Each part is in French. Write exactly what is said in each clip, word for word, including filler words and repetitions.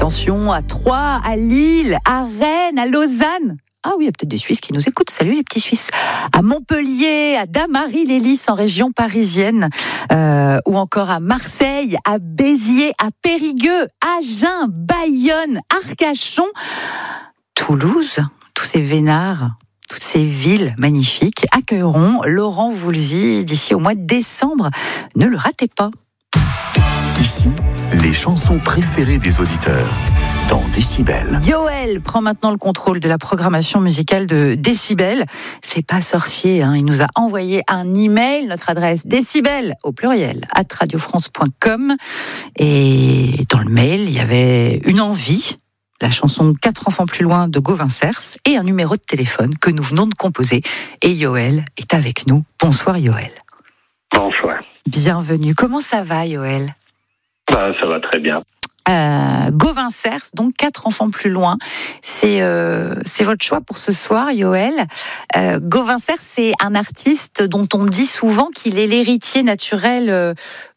Attention, à Troyes, à Lille, à Rennes, à Lausanne. Ah oui, il y a peut-être des Suisses qui nous écoutent. Salut les petits Suisses. À Montpellier, à Damary-les-Lys en région parisienne, euh, ou encore à Marseille, à Béziers, à Périgueux, Agen, Bayonne, Arcachon, Toulouse. Tous ces vénards, toutes ces villes magnifiques accueilleront Laurent Voulzy d'ici au mois de décembre. Ne le ratez pas. Ici, les chansons préférées des auditeurs dans Décibel. Yoël prend maintenant le contrôle de la programmation musicale de Décibel. C'est pas sorcier, hein. Il nous a envoyé un email, notre adresse décibel au pluriel arobase radiofrance point com, et dans le mail il y avait une envie, la chanson Quatre enfants plus loin de Gauvin Cers, et un numéro de téléphone que nous venons de composer. Et Yoël est avec nous. Bonsoir Yoël. Bonsoir. Bienvenue. Comment ça va Yoël ? Bah, ça va très bien. Euh, Gauvin Cers, donc Quatre enfants plus loin. C'est, euh, c'est votre choix pour ce soir, Yoël. Euh, Gauvin Cers, c'est un artiste dont on dit souvent qu'il est l'héritier naturel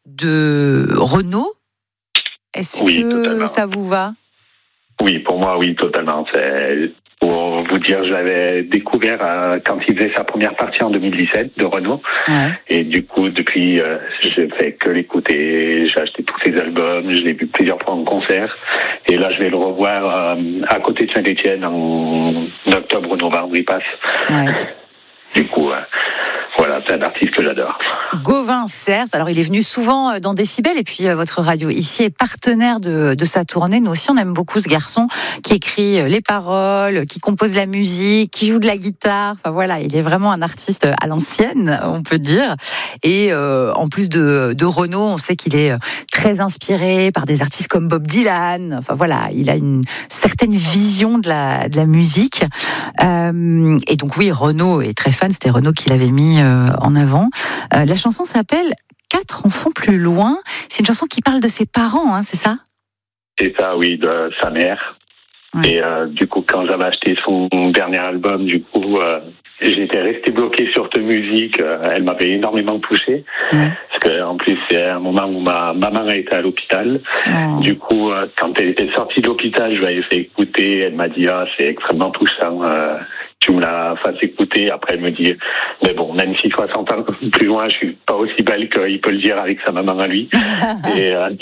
de Renaud. Est-ce oui, que totalement. Ça vous va ? Oui, pour moi, oui, totalement. C'est... Pour vous dire, je l'avais découvert euh, quand il faisait sa première partie en deux mille dix-sept de Renaud. Ouais. Et du coup, depuis, euh, j'ai fait que l'écouter. J'ai acheté tous ses albums. Je l'ai vu plusieurs fois en concert. Et là, je vais le revoir euh, à côté de Saint-Étienne en octobre, novembre, il passe. Ouais. Du coup, euh, voilà, c'est un artiste que j'adore. Gauvin Cers, alors il est venu souvent dans Décibel, et puis euh, votre radio ici est partenaire de, de sa tournée. Nous aussi, on aime beaucoup ce garçon qui écrit les paroles, qui compose la musique, qui joue de la guitare. Enfin voilà, il est vraiment un artiste à l'ancienne, on peut dire. Et euh, en plus de, de Renaud, on sait qu'il est très inspiré par des artistes comme Bob Dylan. Enfin voilà, il a une certaine vision de la, de la musique. Euh, et donc oui, Renaud est très fan, c'était Renaud qui l'avait mis euh, en avant. Euh, la chanson s'appelle Quatre enfants plus loin. C'est une chanson qui parle de ses parents, hein, c'est ça ? C'est ça, oui, de sa mère. Ouais. Et euh, du coup, quand j'avais acheté son dernier album, du coup, euh, j'étais resté bloqué sur cette musique. Euh, elle m'avait énormément touché. Ouais. Parce qu'en plus, c'est un moment où ma maman a été à l'hôpital. Oh. Du coup, euh, quand elle était sortie de l'hôpital, je lui avais fait écouter. Elle m'a dit, ah, c'est extrêmement touchant. Euh, tu me l'as fait écouter. Après, elle me dit, mais bon, même si soixante ans plus loin, je suis pas aussi belle qu'il peut le dire avec sa maman à lui. et, euh,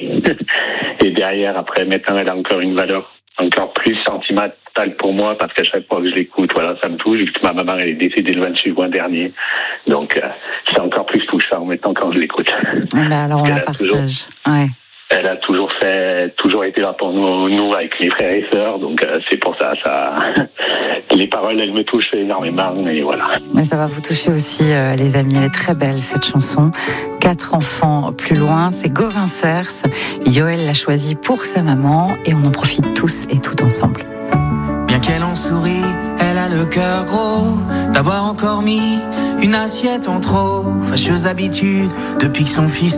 et derrière, après, maintenant, elle a encore une valeur encore plus sentimentale pour moi, parce qu'à chaque fois que je l'écoute, voilà, ça me touche. Ma maman, elle est décédée le vingt-huit juin dernier. Donc, euh, c'est encore plus touchant maintenant quand je l'écoute. Ah ben alors, on la partage. Toujours... Ouais. Elle a toujours fait, toujours été là pour nous, nous avec les frères et sœurs, donc euh, c'est pour ça, ça, les paroles, elles me touchent énormément, et voilà. Mais ça va vous toucher aussi, euh, les amis. Elle est très belle cette chanson. Quatre enfants plus loin, c'est Gauvin Cers. Yoël l'a choisi pour sa maman, et on en profite tous et toutes ensemble. Bien qu'elle en sourit, elle a le cœur gros d'avoir encore mis une assiette en trop. Fâcheuse habitude depuis que son fils